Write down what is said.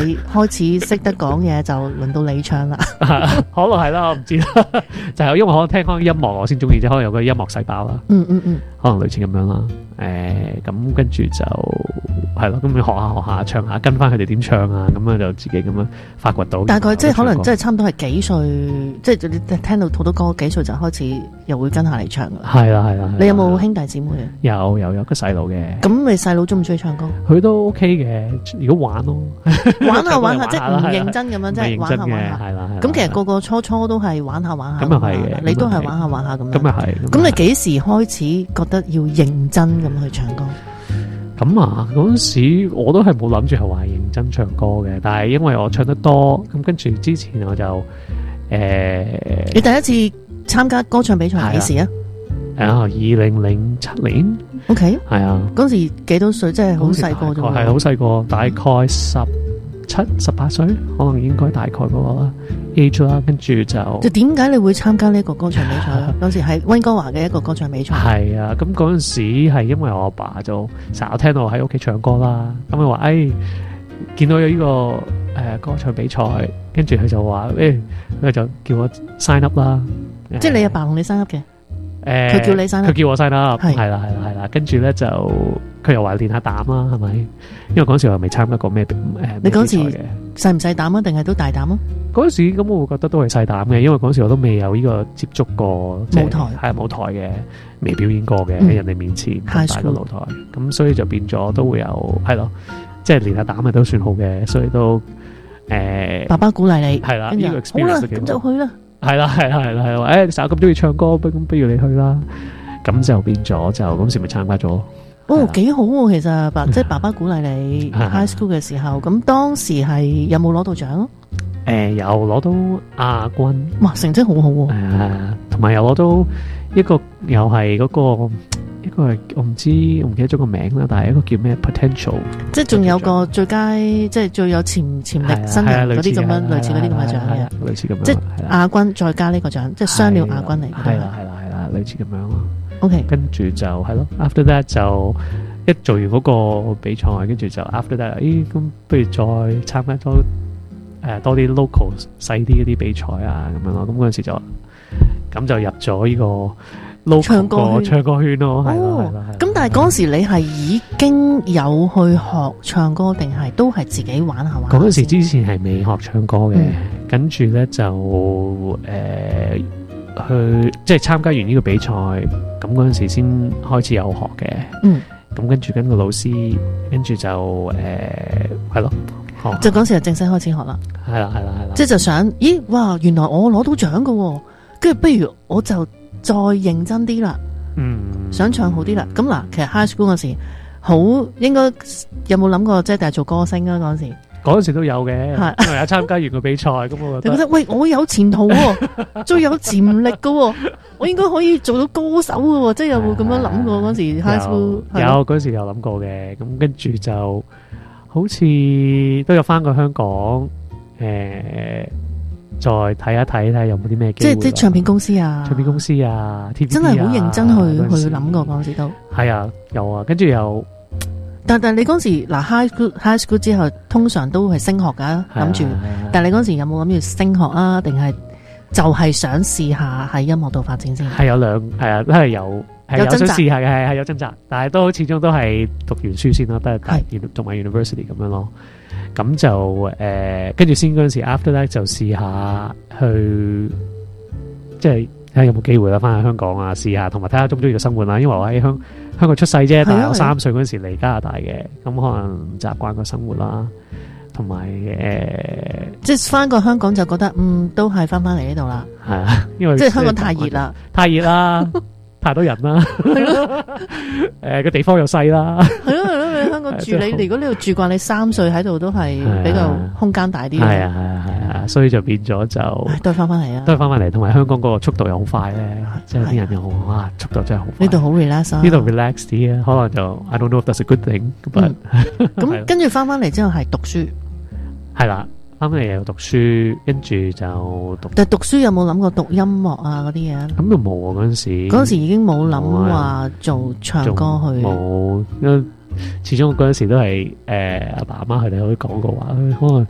你開始識得講嘢，就輪到你唱啦。 可能係啦，我唔知啦。就係因為可能聽開音樂我先中意啫，可能有個音樂細胞啦。可能類似咁樣啦。咁跟住就係咯，咁你學下唱下，跟翻佢哋點唱啊，咁樣就自己咁樣發掘到。 大概即係可能即係差唔多係幾歲，即係你聽到好多歌幾歲就開始又會跟下嚟唱噶啦。 係啦。 你有冇兄弟姊妹啊？ 有個細佬嘅。 咁你細佬中唔中意唱歌？ 佢都 OK 嘅，如果玩咯， 玩下，即係唔認真咁樣，即係玩下。 係啦。 咁其實個初都係玩下。咁又係嘅， 你都係玩下咁樣。 咁又係。 咁你幾時開始覺得要認真咁去唱歌？ 咁啊，嗰陣時我都係冇諗住係話認真唱歌嘅，但係因為我唱得多，咁跟住之前我就你第一次參加歌唱比賽係幾時啊 ？2007年。 OK。 係啊。 嗰時幾多歲？即係好細個啫。 係好細個，大概17、18歲，可能應該大概嗰個 age 啦。跟住就點解你會參加呢個歌唱比賽咧？嗰時係溫哥華嘅一個歌唱比賽。 係啊，咁嗰陣時係因為我阿爸就成日聽到我喺屋企唱歌啦，咁佢話見到有呢個歌唱比賽，跟住佢就話佢就叫我 sign up 啦。 即係你阿爸同你 sign up 嘅？佢叫你 sign up， 佢叫我 sign up，係啦，跟住咧就佢又話練下膽啦，係咪？因為嗰時我未參加過咩你嗰時細唔細膽啊？定係都大膽啊？ 嗰時咁我會覺得都係細膽嘅，因為嗰時我都未有呢個接觸過舞台嘅，未表演過嘅喺人哋面前咁大個舞台，咁所以就變咗都會有係咯，即係練下膽咪都算好嘅，所以都爸爸鼓勵你係啦，呢個 experience 好啦，咁就去啦。 係啦，你成日咁中意唱歌，不如你去啦。咁就變咗就嗰時咪參加咗。 幾好喎！其實即係爸爸鼓勵你 high school 嘅時候，咁當時係有冇攞到獎？ 有攞到亞軍。 哇，成績好好喎！ 同埋又攞到一個又係嗰個一個係我唔記得咗個名啦，但係一個叫咩 potential， 即係仲有個最佳，即係最有潛力新人嗰啲咁樣，類似嗰啲咁嘅獎嘅， 類似咁樣， 即係亞軍再加呢個獎，即係雙料亞軍嚟嘅。 係啦，類似咁樣咯。 OK， 跟住就係咯 ，after that 就一做完嗰個比賽，跟住就 after that，咁不如再參加多啲 local 細啲嗰啲比賽啊咁樣咯。咁嗰陣時就入咗呢個唱歌圈咯，係啦。 咁但係嗰時你係已經有去學唱歌，定係都係自己玩下？ 嗰陣時之前係未學唱歌嘅，跟住咧就去即係參加完呢個比賽，咁嗰陣時先開始有學嘅。咁跟住跟個老師，跟住就係咯， 就嗰時就正式開始學啦。 係啦， 即係就想，哇，原來我攞到獎㗎，跟住不如我就再認真啲啦。想唱好啲啦。咁嗱，其實 high school 嗰時好應該有冇諗過即係做歌星啊？嗰陣時都有嘅，因為有參加完個比賽，咁我覺得喂，我有前途喎，最有潛力㗎喎，我應該可以做到歌手㗎喎，即係有冇咁樣諗過嗰時 high school？ 有嗰時有諗過嘅，咁跟住就好似都有翻過香港，再睇一睇有冇啲咩機會， 即係唱片公司啊， TVB 真係好認真去諗過嗰陣時都係啊，有啊，跟住又。 但你嗰時嗱 high school 之後通常都係升學噶，諗住。但係你嗰時有冇諗住升學啊？定係就係想試下喺音樂度發展先？ 係有都係有想試下嘅，係有掙扎，但係都始終都係讀完書先咯，都係讀埋 university 咁樣咯。咁就跟住先嗰陣時 after that 就試下去，即係睇下有冇機會啦，翻去香港啊試下，同埋睇下中唔中意個生活啦。因為我喺香港出世啫，但係我3歲嗰陣時嚟加拿大嘅，咁可能唔習慣個生活啦，同埋即係翻過香港就覺得都係翻嚟呢度啦。係啊，因為即係香港太熱啦， 太多人啦，個地方又細啦， 係咯，你香港住如果呢度住慣，你3歲喺度都係比較空間大啲嘅，係啊，所以就變咗就都係翻嚟啊， 都係翻嚟，同埋香港嗰個速度又好快咧，即係啲人又哇速度真係好快， 呢度好 relax 啊， 呢度 relax 啲啊，可能就 I don't know if that's a good thing， 咁跟住翻嚟之後係讀書， 係啦。翻嚟又讀書，跟住就讀。 但係讀書有冇諗過讀音樂啊嗰啲嘢？ 咁就冇啊！嗰陣時， 嗰陣時已經冇諗話做唱歌去。 冇，因為始終嗰陣時都係阿爸阿媽佢哋可以講過話，可能